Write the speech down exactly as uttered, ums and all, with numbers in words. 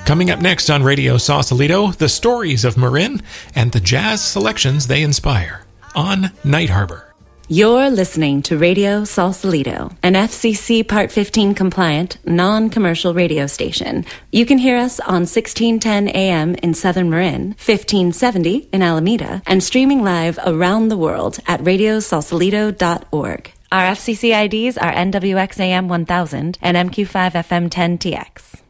Coming up next on Radio Sausalito, the stories of Marin and the jazz selections they inspire on Night Harbor. You're listening to Radio Sausalito, an F C C Part fifteen compliant, non-commercial radio station. You can hear us on sixteen ten A M in Southern Marin, fifteen seventy in Alameda, and streaming live around the world at radio sausalito dot org. Our F C C I Ds are N W X A M one thousand and M Q five F M ten T X.